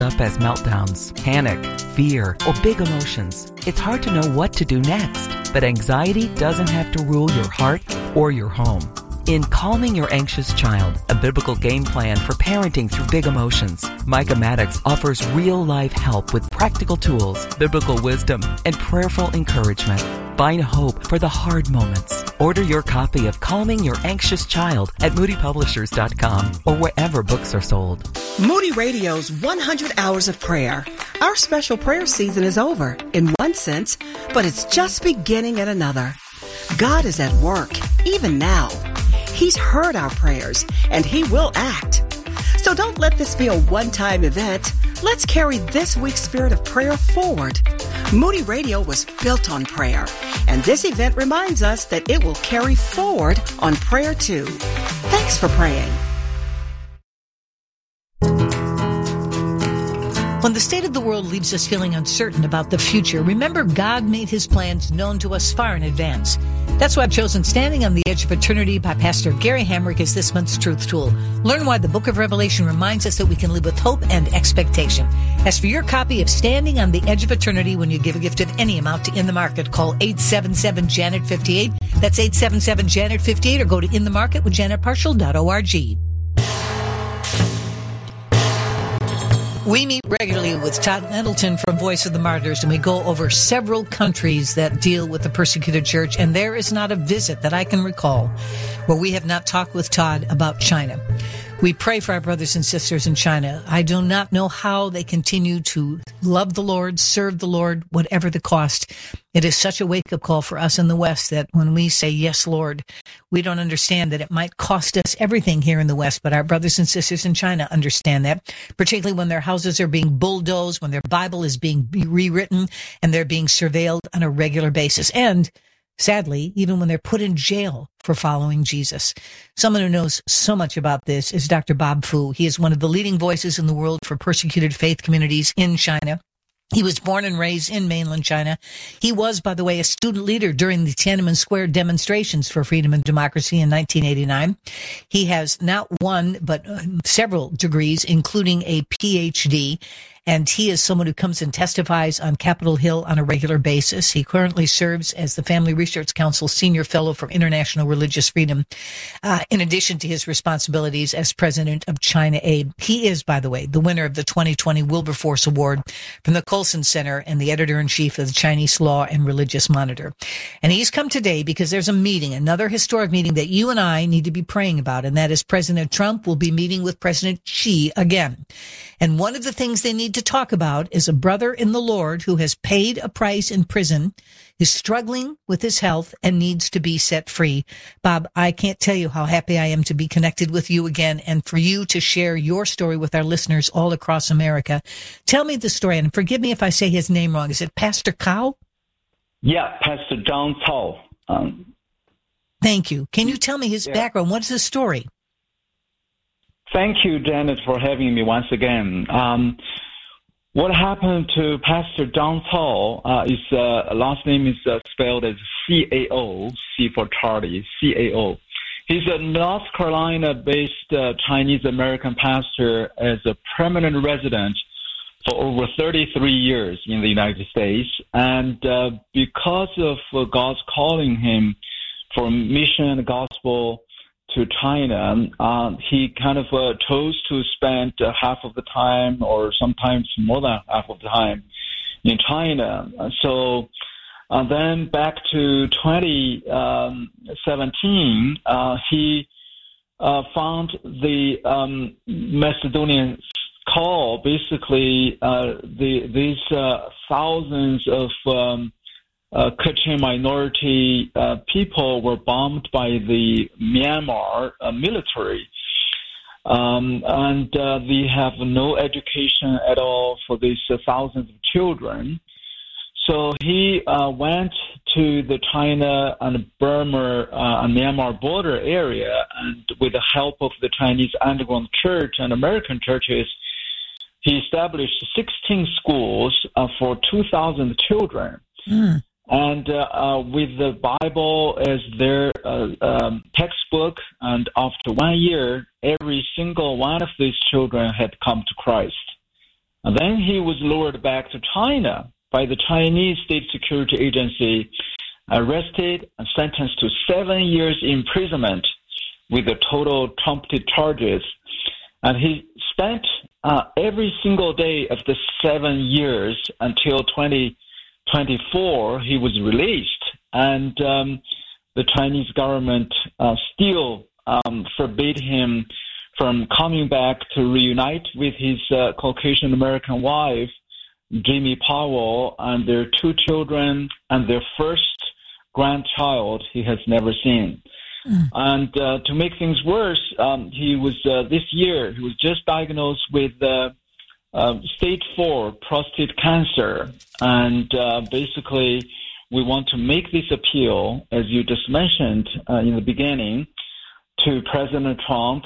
up as meltdowns, panic, fear, or big emotions. It's hard to know what to do next, but anxiety doesn't have to rule your heart or your home. In Calming Your Anxious Child, a biblical game plan for parenting through big emotions, Micah Maddox offers real-life help with practical tools, biblical wisdom, and prayerful encouragement. Find hope for the hard moments. Order your copy of Calming Your Anxious Child at moodypublishers.com or wherever books are sold. Moody Radio's 100 Hours of Prayer. Our special prayer season is over, in one sense, but it's just beginning in another. God is at work, even now. He's heard our prayers, and He will act. So don't let this be a one-time event. Let's carry this week's spirit of prayer forward. Moody Radio was built on prayer, and this event reminds us that it will carry forward on prayer too. Thanks for praying. When the state of the world leaves us feeling uncertain about the future, remember God made His plans known to us far in advance. That's why I've chosen Standing on the Edge of Eternity by Pastor Gary Hamrick as this month's Truth Tool. Learn why the book of Revelation reminds us that we can live with hope and expectation. As for your copy of Standing on the Edge of Eternity, when you give a gift of any amount to In the Market, call 877-JANET-58. That's 877-JANET-58, or go to inthemarketwithjanetparshall.org. We meet regularly with Todd Nettleton from Voice of the Martyrs, and we go over several countries that deal with the persecuted church, and there is not a visit that I can recall where we have not talked with Todd about China. We pray for our brothers and sisters in China. I do not know how they continue to love the Lord, serve the Lord, whatever the cost. It is such a wake-up call for us in the West that when we say, yes, Lord, we don't understand that it might cost us everything here in the West, but our brothers and sisters in China understand that, particularly when their houses are being bulldozed, when their Bible is being rewritten, and they're being surveilled on a regular basis. And sadly, even when they're put in jail for following Jesus. Someone who knows so much about this is Dr. Bob Fu. He is one of the leading voices in the world for persecuted faith communities in China. He was born and raised in mainland China. He was, by the way, a student leader during the Tiananmen Square demonstrations for freedom and democracy in 1989. He has not one, but several degrees, including a PhD. And he is someone who comes and testifies on Capitol Hill on a regular basis. He currently serves as the Family Research Council Senior Fellow for International Religious Freedom, in addition to his responsibilities as president of China Aid. He is, by the way, the winner of the 2020 Wilberforce Award from the Colson Center and the editor-in-chief of the Chinese Law and Religious Monitor. And he's come today because there's a meeting, another historic meeting that you and I need to be praying about, and that is President Trump will be meeting with President Xi again. And one of the things they need to talk about is a brother in the Lord who has paid a price in prison, is struggling with his health, and needs to be set free. Bob, I can't tell you how happy I am to be connected with you again and for you to share your story with our listeners all across America. Tell me the story, and forgive me if I say his name wrong. Is it Pastor Cao? Yeah, Pastor John Cao. Thank you. Can you tell me his background? What's his story? Thank you, Janet, for having me once again. What happened to Pastor John Cao is last name is spelled as C-A-O, C for Charlie, C-A-O. He's a North Carolina-based Chinese-American pastor as a permanent resident for over 33 years in the United States. And because of God's calling him for mission and gospel to China, he kind of chose to spend half of the time, or sometimes more than half of the time, in China. So then back to 2017, he found the Macedonian call. Basically, these thousands of Kachin minority people were bombed by the Myanmar military. And they have no education at all for these thousands of children. So he went to the China and Burma and Myanmar border area, and with the help of the Chinese underground church and American churches, he established 16 schools for 2,000 children. Mm. And with the Bible as their textbook, and after 1 year, every single one of these children had come to Christ. And then he was lured back to China by the Chinese State Security Agency, arrested and sentenced to 7 years imprisonment with the total trumpeted charges. And he spent every single day of the 7 years until 2024, he was released. And the Chinese government still forbade him from coming back to reunite with his Caucasian American wife, Jamie Powell, and their 2 children and their first grandchild he has never seen. And to make things worse, he was this year, he was just diagnosed with stage 4 prostate cancer. And basically, we want to make this appeal, as you just mentioned in the beginning, to President Trump,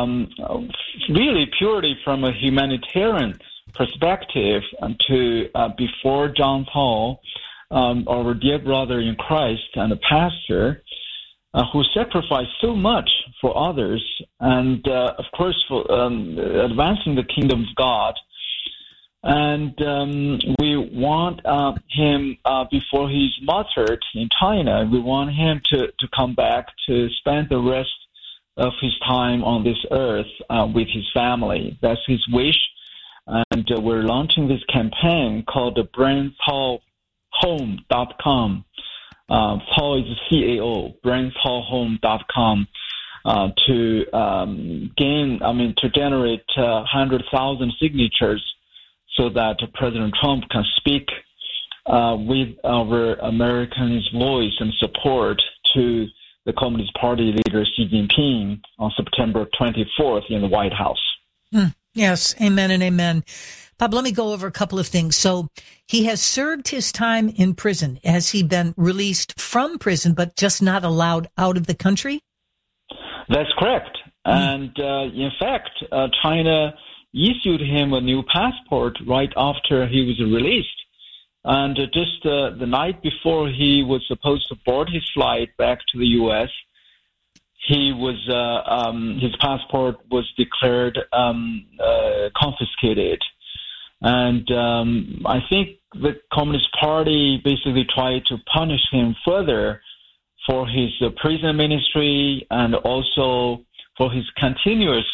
really purely from a humanitarian perspective, and to before John Paul, our dear brother in Christ and a pastor, who sacrificed so much for others, and of course for advancing the kingdom of God. And we want him, before he's martyred in China, we want him to come back to spend the rest of his time on this earth with his family. That's his wish. And we're launching this campaign called the BrainPaulHome.com. Paul is CAO, BrainPaulHome.com, to generate 100,000 signatures so that President Trump can speak with our Americans' voice and support to the Communist Party leader Xi Jinping on September 24th in the White House. Yes, amen and amen. Bob, let me go over a couple of things. So he has served his time in prison. Has he been released from prison but just not allowed out of the country? That's correct. And in fact, China issued him a new passport right after he was released. And just the night before he was supposed to board his flight back to the U.S., he was his passport was declared confiscated. And I think the Communist Party basically tried to punish him further for his prison ministry and also for his continuous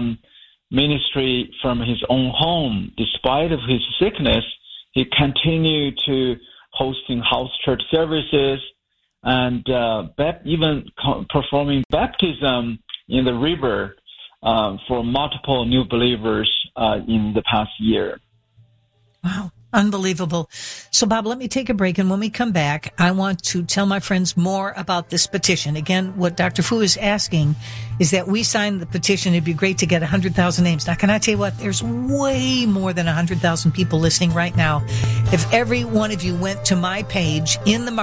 ministry from his own home. Despite of his sickness, he continued to hosting house church services and even performing baptism in the river for multiple new believers in the past year. Wow. Unbelievable. So, Bob, let me take a break. And when we come back, I want to tell my friends more about this petition. Again, what Dr. Fu is asking is that we sign the petition. It'd be great to get 100,000 names. Now, can I tell you what? There's way more than 100,000 people listening right now. If every one of you went to my page,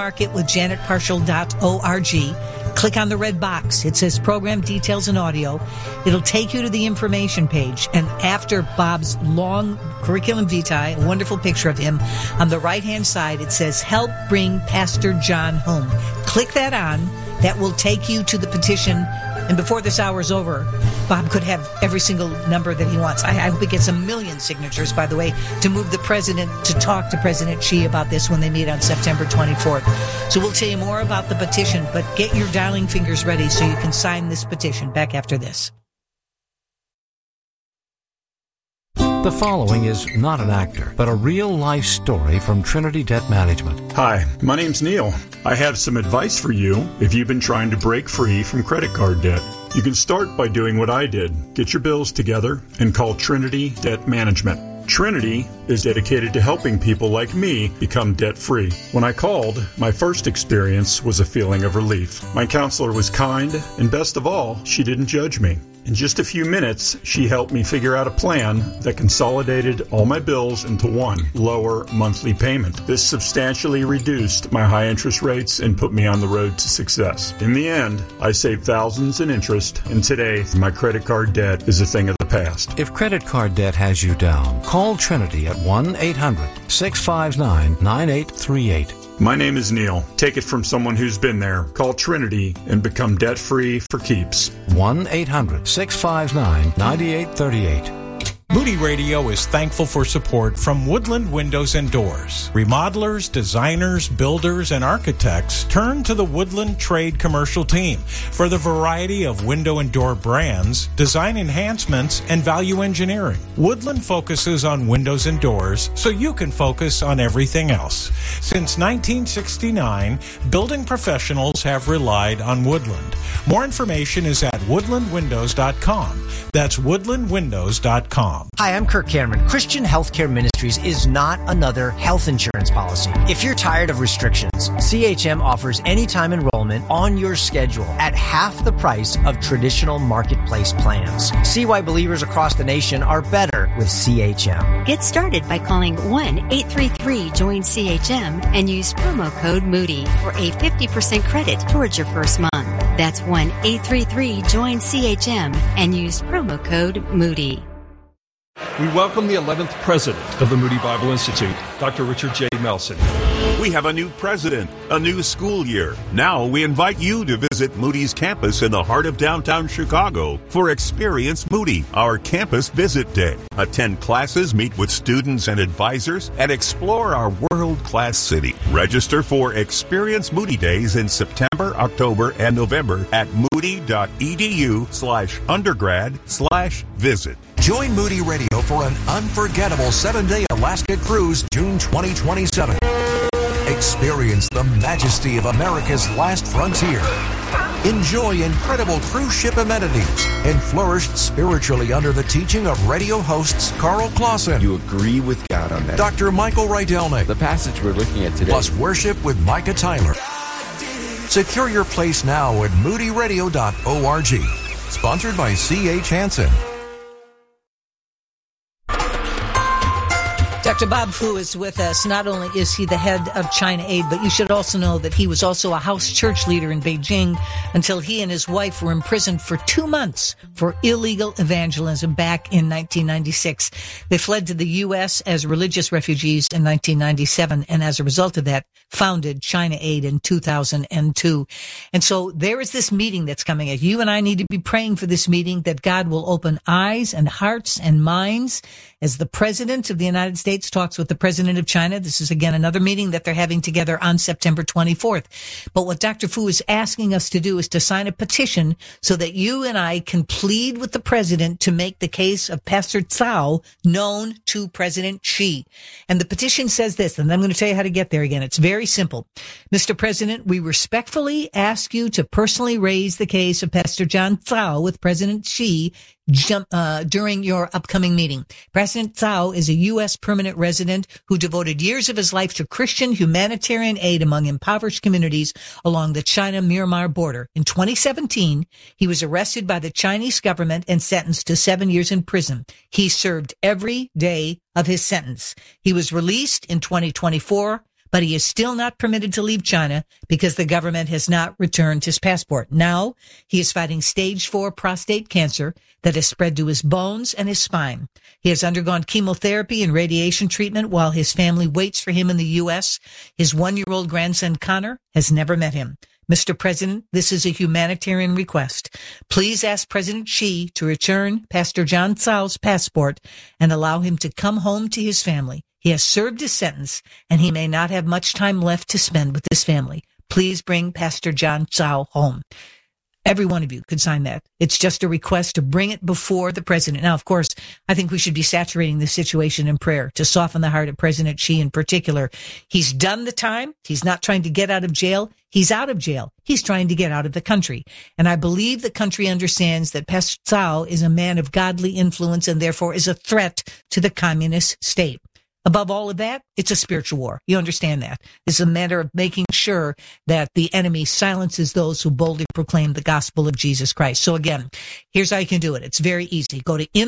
inthemarketwithjanetparshall.org, click on the red box. It says Program Details and Audio. It'll take you to the information page. And after Bob's long curriculum vitae, a wonderful picture of him, on the right-hand side, it says, Help Bring Pastor John Home. Click that on. That will take you to the petition. And before this hour is over, Bob could have every single number that he wants. I hope he gets 1 million signatures, by the way, to move the president to talk to President Xi about this when they meet on September 24th. So we'll tell you more about the petition, but get your dialing fingers ready so you can sign this petition. Back after this. The following is not an actor, but a real-life story from Trinity Debt Management. Hi, my name's Neil. I have some advice for you if you've been trying to break free from credit card debt. You can start by doing what I did. Get your bills together and call Trinity Debt Management. Trinity is dedicated to helping people like me become debt-free. When I called, my first experience was a feeling of relief. My counselor was kind, and best of all, she didn't judge me. In just a few minutes, she helped me figure out a plan that consolidated all my bills into one lower monthly payment. This substantially reduced my high interest rates and put me on the road to success. In the end, I saved thousands in interest, and today, my credit card debt is a thing of the past. If credit card debt has you down, call Trinity at 1-800-659-9838. My name is Neil. Take it from someone who's been there. Call Trinity and become debt-free for keeps. 1-800-659-9838. Moody Radio is thankful for support from Woodland Windows and Doors. Remodelers, designers, builders, and architects turn to the Woodland Trade Commercial Team for the variety of window and door brands, design enhancements, and value engineering. Woodland focuses on windows and doors so you can focus on everything else. Since 1969, building professionals have relied on Woodland. More information is at woodlandwindows.com. That's woodlandwindows.com. Hi, I'm Kirk Cameron. Christian Healthcare Ministries is not another health insurance policy. If you're tired of restrictions, CHM offers anytime enrollment on your schedule at half the price of traditional marketplace plans. See why believers across the nation are better with CHM. Get started by calling 1-833-JOIN-CHM and use promo code Moody for a 50% credit towards your first month. That's 1-833-JOIN-CHM and use promo code Moody. We welcome the 11th president of the Moody Bible Institute, Dr. Richard J. Melson. We have a new president, a new school year. Now we invite you to visit Moody's campus in the heart of downtown Chicago for Experience Moody, our campus visit day. Attend classes, meet with students and advisors, and explore our world-class city. Register for Experience Moody Days in September, October, and November at moody.edu/undergrad/visit. Join Moody Radio for an unforgettable 7-day Alaska cruise, June 2027. Experience the majesty of America's last frontier. Enjoy incredible cruise ship amenities and flourish spiritually under the teaching of radio hosts Carl Clausen. You agree with God on that. Dr. Michael Rydelnik. The passage we're looking at today. Plus worship with Micah Tyler. Secure your place now at moodyradio.org. Sponsored by C.H. Hansen. Dr. Bob Fu is with us. Not only is he the head of China Aid, but you should also know that he was also a house church leader in Beijing until he and his wife were imprisoned for 2 months for illegal evangelism back in 1996. They fled to the U.S. as religious refugees in 1997, and as a result of that, founded China Aid in 2002. And so there is this meeting that's coming up. You and I need to be praying for this meeting, that God will open eyes and hearts and minds as the President of the United States talks with the President of China. This is, again, another meeting that they're having together on September 24th. But what Dr. Fu is asking us to do is to sign a petition so that you and I can plead with the President to make the case of Pastor Cao known to President Xi. And the petition says this, and I'm going to tell you how to get there again. It's very simple. Mr. President, we respectfully ask you to personally raise the case of Pastor John Cao with President Xi during your upcoming meeting. President Cao is a U.S. permanent resident who devoted years of his life to Christian humanitarian aid among impoverished communities along the China-Myanmar border. In 2017, he was arrested by the Chinese government and sentenced to 7 years in prison. He served every day of his sentence. He was released in 2024, but he is still not permitted to leave China because the government has not returned his passport. Now, he is fighting stage 4 prostate cancer that has spread to his bones and his spine. He has undergone chemotherapy and radiation treatment while his family waits for him in the U.S. His 1-year-old grandson, Connor, has never met him. Mr. President, this is a humanitarian request. Please ask President Xi to return Pastor John Cao's passport and allow him to come home to his family. He has served his sentence, and he may not have much time left to spend with his family. Please bring Pastor John Cao home. Every one of you could sign that. It's just a request to bring it before the president. Now, of course, I think we should be saturating the situation in prayer to soften the heart of President Xi in particular. He's done the time. He's not trying to get out of jail. He's out of jail. He's trying to get out of the country. And I believe the country understands that Pastor Cao is a man of godly influence and therefore is a threat to the communist state. Above all of that, it's a spiritual war. You understand that. It's a matter of making sure that the enemy silences those who boldly proclaim the gospel of Jesus Christ. So again, here's how you can do it. It's very easy. Go to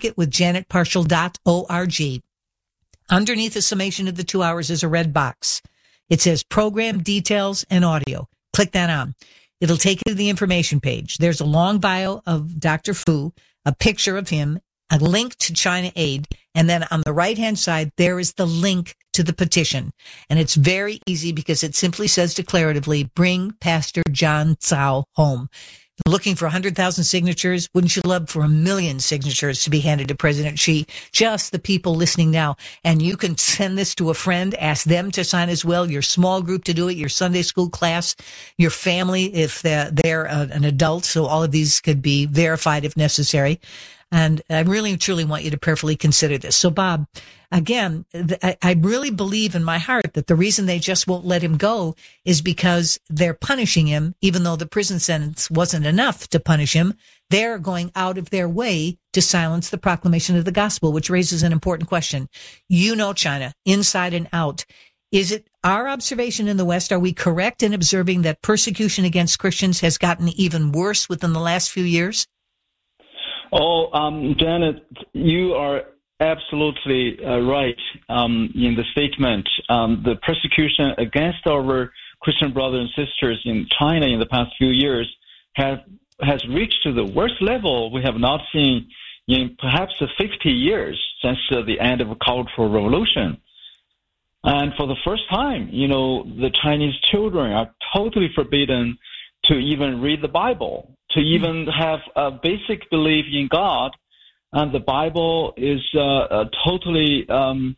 inthemarketwithjanetparshall.org. Underneath the summation of the 2 hours is a red box. It says program details and audio. Click that on. It'll take you to the information page. There's a long bio of Dr. Fu, a picture of him, a link to China Aid, and then on the right-hand side, there is the link to the petition. And it's very easy because it simply says declaratively, bring Pastor John Cao home. looking for 100,000 signatures. Wouldn't you love for 1 million signatures to be handed to President Xi? Just the people listening now. And you can send this to a friend, ask them to sign as well, your small group to do it, your Sunday school class, your family if they're an adult. So all of these could be verified if necessary. And I really, truly want you to prayerfully consider this. So, Bob, again, I really believe in my heart that the reason they just won't let him go is because they're punishing him, even though the prison sentence wasn't enough to punish him. They're going out of their way to silence the proclamation of the gospel, which raises an important question. You know China, inside and out. Is it our observation in the West? Are we correct in observing that persecution against Christians has gotten even worse within the last few years? Oh, Janet, you are absolutely right in the statement. The persecution against our Christian brothers and sisters in China in the past few years has reached to the worst level we have not seen in perhaps 50 years since the end of the Cultural Revolution. And for the first time, the Chinese children are totally forbidden to even read the Bible, to even have a basic belief in God. And the Bible is totally banned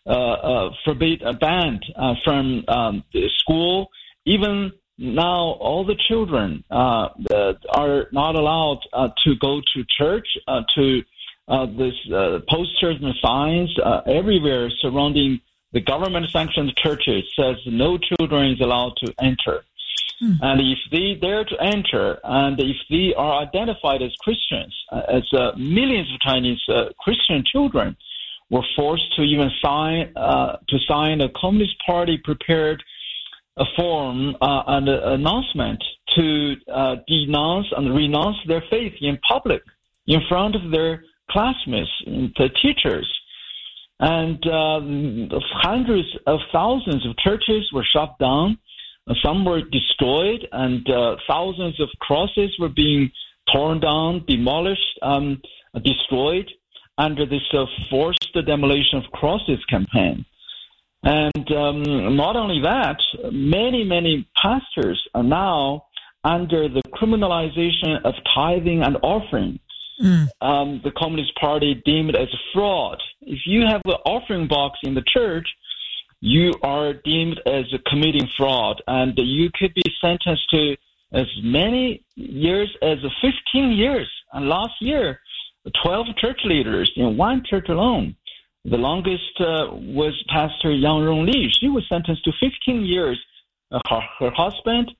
from the school. Even now, all the children are not allowed to go to church, to this posters and signs everywhere surrounding the government-sanctioned churches says no children is allowed to enter. And if they dare to enter, and if they are identified as Christians, as millions of Chinese Christian children were forced to even sign a Communist Party prepared a form, an announcement to denounce and renounce their faith in public, in front of their classmates, the teachers. And hundreds of thousands of churches were shut down. Some were destroyed, and thousands of crosses were being torn down, demolished, destroyed under this forced demolition of crosses campaign. And not only that, many pastors are now under the criminalization of tithing and offering. The Communist Party deemed it as a fraud. If you have an offering box in the church, you are deemed as committing fraud, and you could be sentenced to as many years as 15 years. And last year, 12 church leaders in one church alone. The longest was Pastor Yang Rongli. She was sentenced to 15 years. Her husband,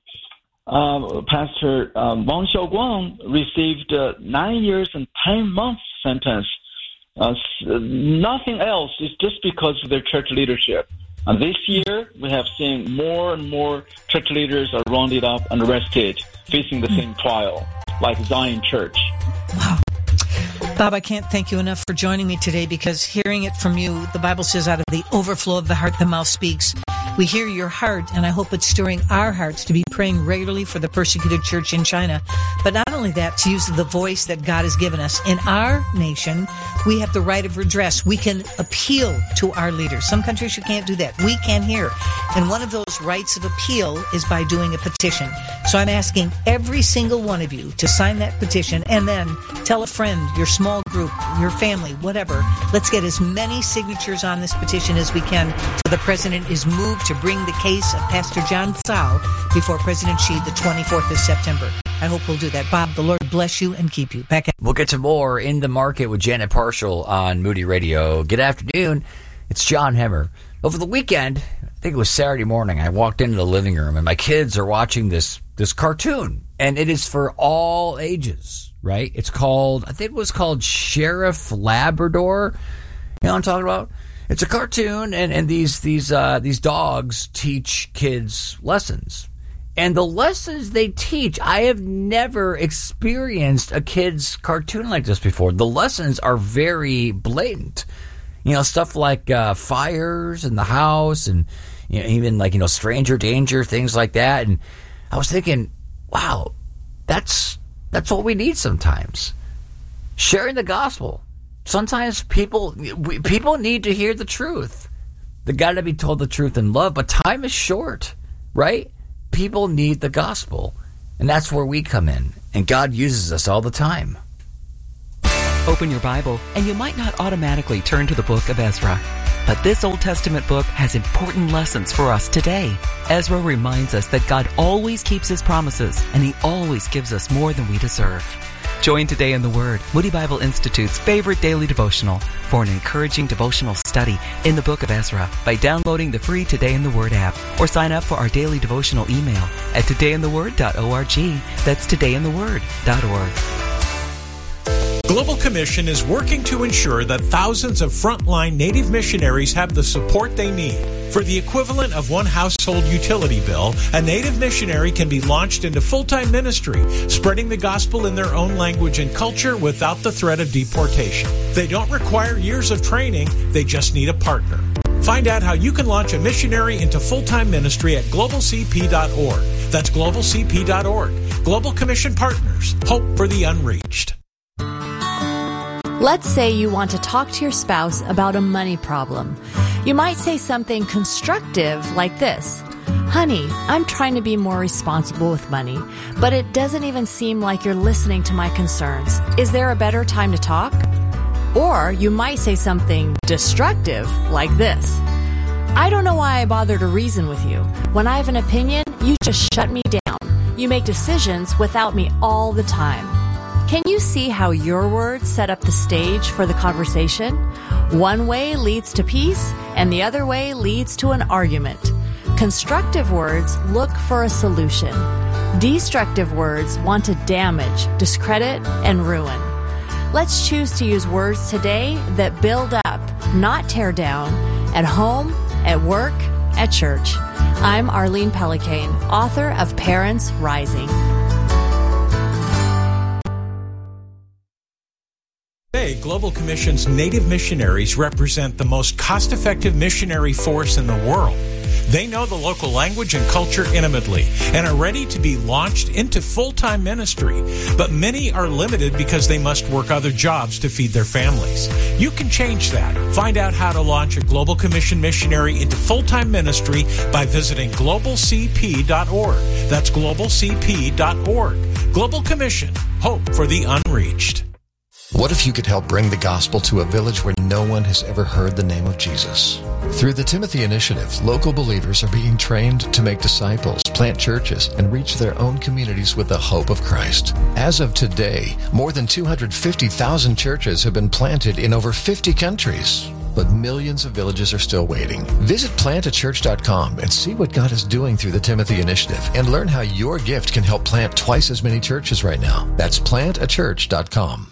Pastor Wang Xiaoguang, received 9 years and 10 months sentence. Nothing else is just because of their church leadership. And this year, we have seen more and more church leaders are rounded up and arrested, facing the same trial, like Zion Church. Wow. Bob, I can't thank you enough for joining me today, because hearing it from you, the Bible says out of the overflow of the heart, the mouth speaks. We hear your heart, and I hope it's stirring our hearts to be praying regularly for the persecuted church in China. But not only that, to use the voice that God has given us. In our nation, we have the right of redress. We can appeal to our leaders. Some countries you can't do that. We can here. And one of those rights of appeal is by doing a petition. So I'm asking every single one of you to sign that petition, and then tell a friend, your small group, your family, whatever. Let's get as many signatures on this petition as we can till the president is moved to bring the case of Pastor John Tsao before President Xi the 24th of September. I hope we'll do that. Bob, the Lord bless you and keep you. Back at- We'll get to more In the Market with Janet Parshall on Moody Radio. Good afternoon. It's John Hemmer. Over the weekend, I think it was Saturday morning, I walked into the living room and my kids are watching this cartoon, and it is for all ages, right? It's called, I think it was called Sheriff Labrador. You know what I'm talking about? It's a cartoon, and these dogs teach kids lessons. And the lessons they teach, I have never experienced a kid's cartoon like this before. The lessons are very blatant. Stuff like fires in the house, and even like stranger danger, things like that. And I was thinking, wow, that's what we need sometimes. Sharing the gospel. Sometimes people need to hear the truth. They got to be told the truth in love, but time is short, right? People need the gospel. And that's where we come in. And God uses us all the time. Open your Bible, and you might not automatically turn to the book of Ezra. But this Old Testament book has important lessons for us today. Ezra reminds us that God always keeps His promises, and He always gives us more than we deserve. Join Today in the Word, Moody Bible Institute's favorite daily devotional, for an encouraging devotional study in the book of Ezra by downloading the free Today in the Word app, or sign up for our daily devotional email at todayintheword.org. That's todayintheword.org. Global Commission is working to ensure that thousands of frontline Native missionaries have the support they need. For the equivalent of one household utility bill, a Native missionary can be launched into full-time ministry, spreading the gospel in their own language and culture without the threat of deportation. They don't require years of training, they just need a partner. Find out how you can launch a missionary into full-time ministry at globalcp.org. That's globalcp.org. Global Commission Partners. Hope for the unreached. Let's say you want to talk to your spouse about a money problem. You might say something constructive like this: "Honey, I'm trying to be more responsible with money, but it doesn't even seem like you're listening to my concerns. Is there a better time to talk?" Or you might say something destructive like this: "I don't know why I bother to reason with you. When I have an opinion, you just shut me down. You make decisions without me all the time." Can you see how your words set up the stage for the conversation? One way leads to peace, and the other way leads to an argument. Constructive words look for a solution. Destructive words want to damage, discredit, and ruin. Let's choose to use words today that build up, not tear down, at home, at work, at church. I'm Arlene Pellicane, author of Parents Rising. Today, Global Commission's Native missionaries represent the most cost-effective missionary force in the world. They know the local language and culture intimately and are ready to be launched into full-time ministry. But many are limited because they must work other jobs to feed their families. You can change that. Find out how to launch a Global Commission missionary into full-time ministry by visiting globalcp.org. That's globalcp.org. Global Commission. Hope for the unreached. What if you could help bring the gospel to a village where no one has ever heard the name of Jesus? Through the Timothy Initiative, local believers are being trained to make disciples, plant churches, and reach their own communities with the hope of Christ. As of today, more than 250,000 churches have been planted in over 50 countries. But millions of villages are still waiting. Visit plantachurch.com and see what God is doing through the Timothy Initiative and learn how your gift can help plant twice as many churches right now. That's plantachurch.com.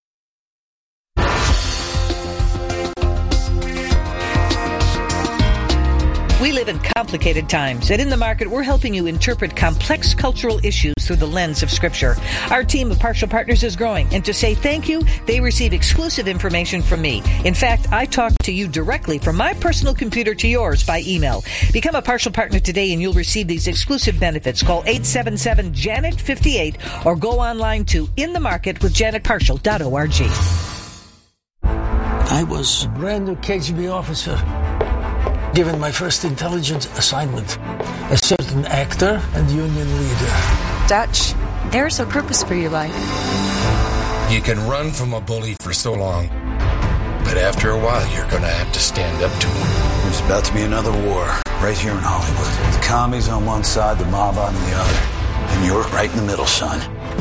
We live in complicated times, and in the market, we're helping you interpret complex cultural issues through the lens of Scripture. Our team of partial partners is growing, and to say thank you, they receive exclusive information from me. In fact, I talk to you directly from my personal computer to yours by email. Become a partial partner today, and you'll receive these exclusive benefits. Call 877-JANET-58 or go online to inthemarketwithjanetpartial.org. I was a brand new KGB officer, given my first intelligence assignment, a certain actor and union leader. Dutch, there's a purpose for your life. You can run from a bully for so long, but after a while you're going to have to stand up to him. There's about to be another war right here in Hollywood. The commies on one side, the mob on the other. And you're right in the middle, son.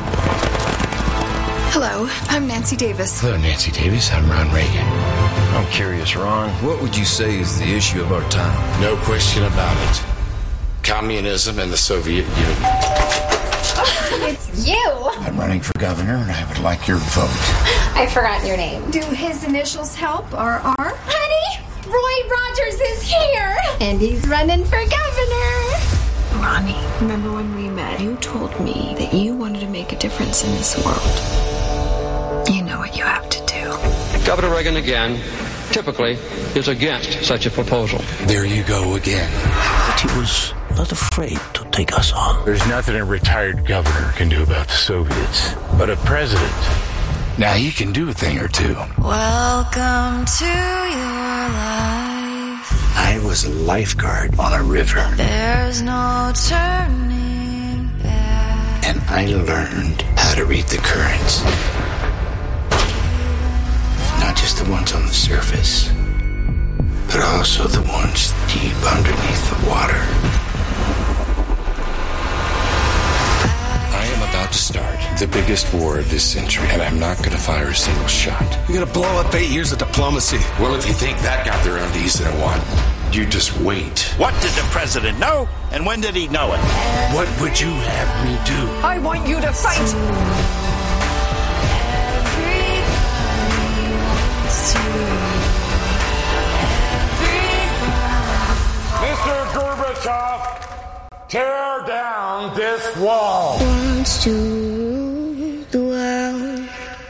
Hello, I'm Nancy Davis. Hello, Nancy Davis. I'm Ron Reagan. I'm curious, Ron. What would you say is the issue of our time? No question about it. Communism and the Soviet Union. It's you! I'm running for governor, and I would like your vote. I forgot your name. Do his initials help, RR? Honey, Roy Rogers is here! And he's running for governor! Ronnie, remember when we met? You told me that you wanted to make a difference in this world. You know what you have to do. Governor Reagan again, typically, is against such a proposal. There you go again. But he was not afraid to take us on. There's nothing a retired governor can do about the Soviets, but a president. Now he can do a thing or two. Welcome to your life. I was a lifeguard on a river. There's no turning back. and I learned how to read the currents. Not just the ones on the surface, but also the ones deep underneath the water. I am about to start the biggest war of this century, and I'm not going to fire a single shot. You're going to blow up 8 years of diplomacy. Well, if you think that got their undies in a wad, you just wait. What did the president know, and when did he know it? What would you have me do? I want you to fight! Mr. Gorbachev, tear down this wall. Wants to rule the world.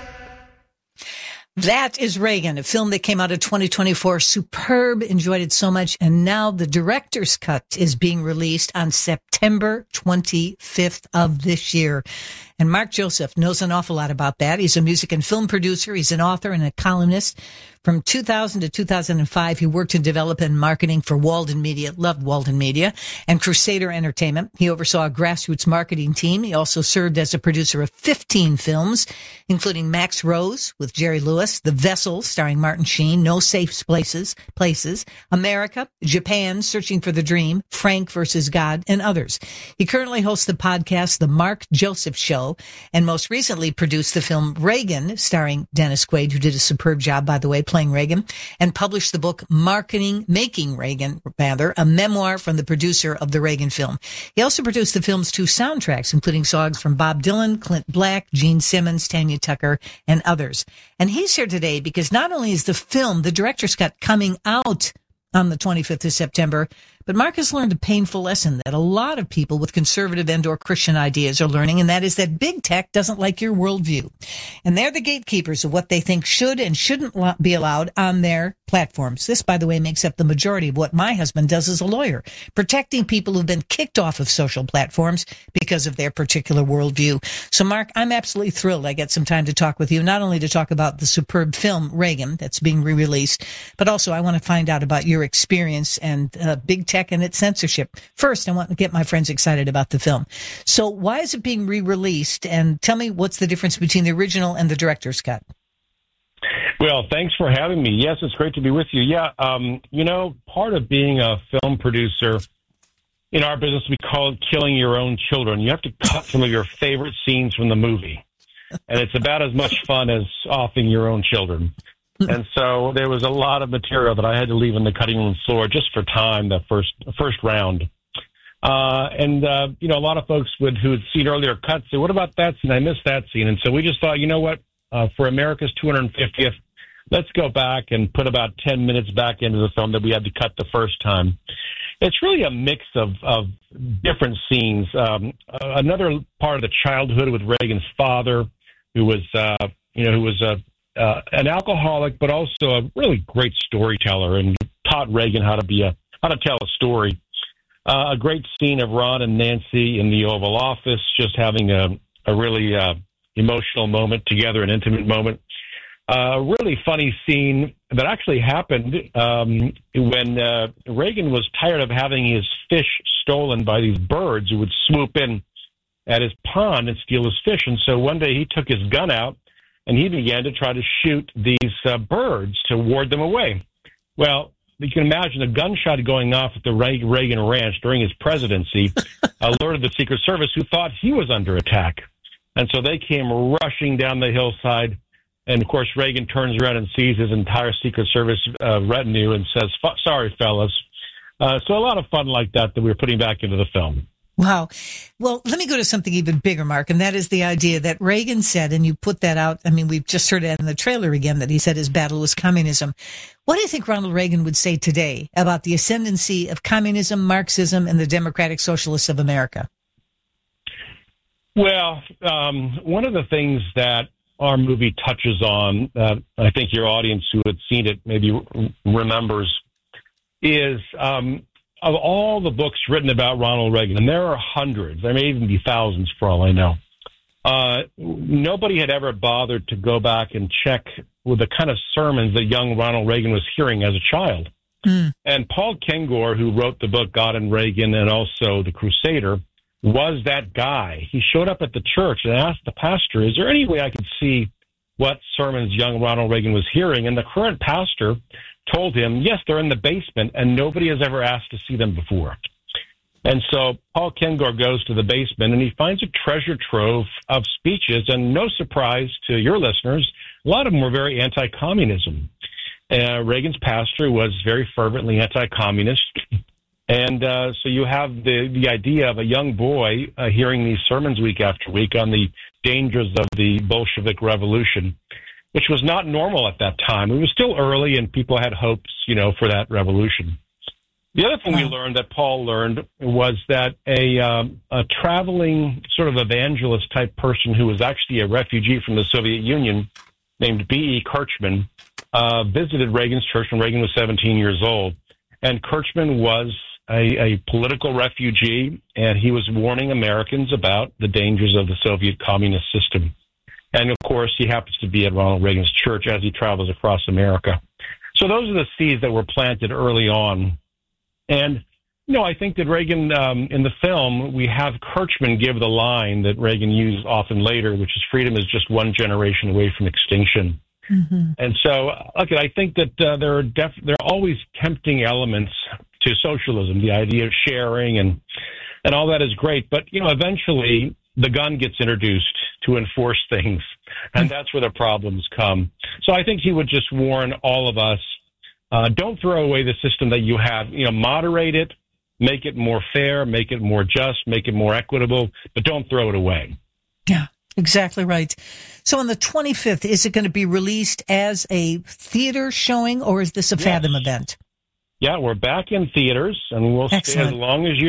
That is Reagan, a film that came out in 2024. Superb, enjoyed it so much. And now the director's cut is being released on September 25th of this year. And Mark Joseph knows an awful lot about that. He's a music and film producer. He's an author and a columnist. From 2000 to 2005, he worked in development and marketing for Walden Media, loved Walden Media, and Crusader Entertainment. He oversaw a grassroots marketing team. He also served as a producer of 15 films, including Max Rose with Jerry Lewis, The Vessel starring Martin Sheen, No Safe Places, America, Japan, Searching for the Dream, Frank versus God, and others. He currently hosts the podcast The Mark Joseph Show, and most recently produced the film Reagan, starring Dennis Quaid, who did a superb job, by the way, playing Reagan, and published the book Making Reagan, a memoir from the producer of the Reagan film. He also produced the film's 2 soundtracks, including songs from Bob Dylan, Clint Black, Gene Simmons, Tanya Tucker, and others. And he's here today because not only is the film, the director's cut, coming out on the 25th of September, but Mark has learned a painful lesson that a lot of people with conservative and/or Christian ideas are learning, and that is that big tech doesn't like your worldview. And they're the gatekeepers of what they think should and shouldn't be allowed on their platforms. This, by the way, makes up the majority of what my husband does as a lawyer, protecting people who've been kicked off of social platforms because of their particular worldview. So, Mark, I'm absolutely thrilled I get some time to talk with you, not only to talk about the superb film Reagan that's being re-released, but also I want to find out about your experience and big tech and its censorship. First, I want to get my friends excited about the film. So why is it being re-released? And tell me what's the difference between the original and the director's cut? Well, thanks for having me. Yes, it's great to be with you. Yeah, part of being a film producer in our business, we call it killing your own children. You have to cut some of your favorite scenes from the movie. And it's about as much fun as offing your own children. And so there was a lot of material that I had to leave on the cutting room floor just for time, the first round. A lot of folks who had seen earlier cuts say, what about that scene? I missed that scene. And so we just thought, you know what, for America's 250th, let's go back and put about 10 minutes back into the film that we had to cut the first time. It's really a mix of different scenes. Another part of the childhood with Reagan's father, who was an alcoholic, but also a really great storyteller and taught Reagan how to tell a story. A great scene of Ron and Nancy in the Oval Office, just having a really emotional moment together, an intimate moment. A really funny scene that actually happened when Reagan was tired of having his fish stolen by these birds who would swoop in at his pond and steal his fish. And so one day he took his gun out and he began to try to shoot these birds to ward them away. Well, you can imagine a gunshot going off at the Reagan Ranch during his presidency alerted the Secret Service, who thought he was under attack. And so they came rushing down the hillside. And, of course, Reagan turns around and sees his entire Secret Service retinue and says, sorry, fellas. So a lot of fun like that we're putting back into the film. Wow. Well, let me go to something even bigger, Mark, and that is the idea that Reagan said, and you put that out. I mean, we've just heard it in the trailer again, that he said his battle was communism. What do you think Ronald Reagan would say today about the ascendancy of communism, Marxism, and the Democratic Socialists of America? Well, one of the things that our movie touches on, I think your audience who had seen it maybe remembers, is of all the books written about Ronald Reagan, and there are hundreds, there may even be thousands for all I know, nobody had ever bothered to go back and check with the kind of sermons that young Ronald Reagan was hearing as a child. And Paul Kengor, who wrote the book God and Reagan and also The Crusader, was that guy. He showed up at the church and asked the pastor, is there any way I could see what sermons young Ronald Reagan was hearing? And the current pastor told him, yes, they're in the basement, and nobody has ever asked to see them before. And so Paul Kengor goes to the basement, and he finds a treasure trove of speeches, and no surprise to your listeners, a lot of them were very anti-communism. Reagan's pastor was very fervently anti-communist. And so you have the idea of a young boy hearing these sermons week after week on the dangers of the Bolshevik Revolution, which was not normal at that time. It was still early, and people had hopes, for that revolution. The other thing we learned, that Paul learned, was that a traveling sort of evangelist type person who was actually a refugee from the Soviet Union named B.E. Kirchman visited Reagan's church when Reagan was 17 years old. And Kirchman was a political refugee, and he was warning Americans about the dangers of the Soviet communist system. And, of course, he happens to be at Ronald Reagan's church as he travels across America. So those are the seeds that were planted early on. And, I think that Reagan, in the film, we have Kirchman give the line that Reagan used often later, which is freedom is just one generation away from extinction. Mm-hmm. And so, I think that there are always tempting elements to socialism, the idea of sharing and all that is great. But, eventually the gun gets introduced to enforce things, and that's where the problems come. So I think he would just warn all of us, don't throw away the system that you have. Moderate it, make it more fair, make it more just, make it more equitable, but don't throw it away. Yeah, exactly right. So on the 25th, is it going to be released as a theater showing, or is this a Fathom event? Yeah, we're back in theaters, and we'll stay as long as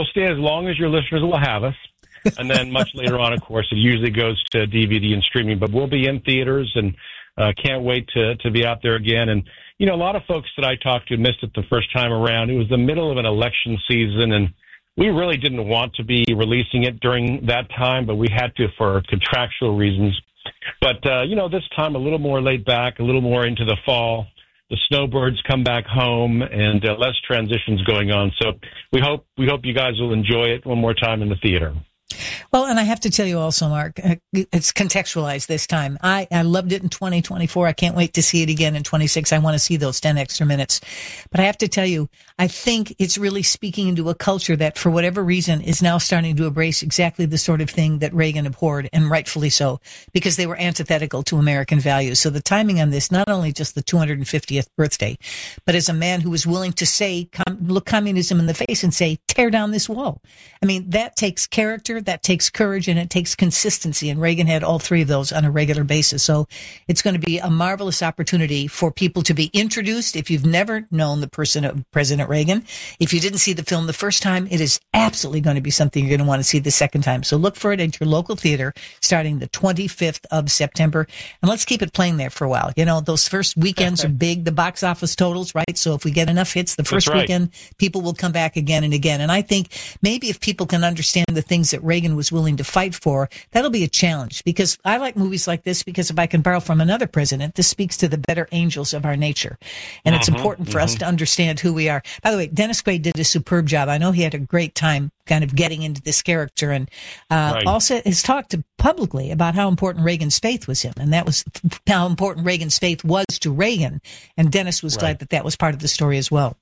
your listeners will have us. And then much later on, of course, it usually goes to DVD and streaming. But we'll be in theaters, and can't wait to be out there again. And a lot of folks that I talked to missed it the first time around. It was the middle of an election season, and we really didn't want to be releasing it during that time, but we had to for contractual reasons. But this time a little more laid back, a little more into the fall. The snowbirds come back home, and less transitions going on. So we hope you guys will enjoy it one more time in the theater. Well, and I have to tell you also, Mark, it's contextualized this time. I loved it in 2024. I can't wait to see it again in 26. I want to see those 10 extra minutes. But I have to tell you, I think it's really speaking into a culture that, for whatever reason, is now starting to embrace exactly the sort of thing that Reagan abhorred, and rightfully so, because they were antithetical to American values. So the timing on this, not only just the 250th birthday, but as a man who was willing to say, look communism in the face and say, tear down this wall. I mean, that takes character, that takes courage, and it takes consistency. And Reagan had all three of those on a regular basis. So it's going to be a marvelous opportunity for people to be introduced. If you've never known the person of President Reagan, if you didn't see the film the first time, it is absolutely going to be something you're going to want to see the second time. So look for it at your local theater starting the 25th of September. And let's keep it playing there for a while. Those first weekends are big, the box office totals, right? So if we get enough hits the first weekend, people will come back again and again. And I think maybe if people can understand the things that Reagan was willing to fight for, that'll be a challenge, because I like movies like this, because if I can borrow from another president, this speaks to the better angels of our nature. And it's important for us to understand who we are. By the way, Dennis Quaid did a superb job. I know he had a great time kind of getting into this character, and also has talked publicly about how important Reagan's faith was him, and that was how important Reagan's faith was to Reagan. And Dennis was glad that was part of the story as well.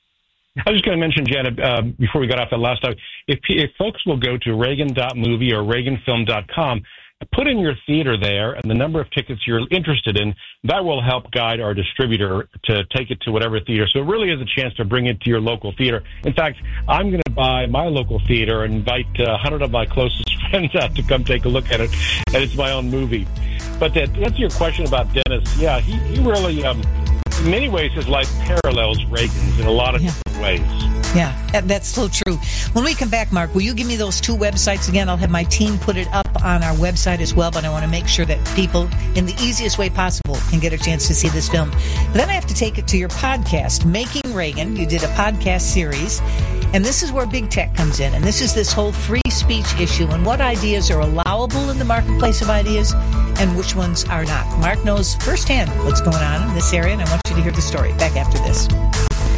I was just going to mention, Janet, before we got off that last time, if folks will go to Reagan.movie or ReaganFilm.com, put in your theater there and the number of tickets you're interested in, that will help guide our distributor to take it to whatever theater. So it really is a chance to bring it to your local theater. In fact, I'm going to buy my local theater and invite 100 of my closest friends out to come take a look at it, and it's my own movie. But to answer your question about Dennis, yeah, he really... in many ways, his life parallels Reagan's in a lot of different ways. Yeah, that's so true. When we come back, Mark, will you give me those two websites again? I'll have my team put it up on our website as well, but I want to make sure that people, in the easiest way possible, can get a chance to see this film. But then I have to take it to your podcast, Making Reagan. You did a podcast series, and this is where big tech comes in, and this is this whole free speech issue and what ideas are allowable in the marketplace of ideas and which ones are not. Mark knows firsthand what's going on in this area, and I want you to hear the story. Back after this.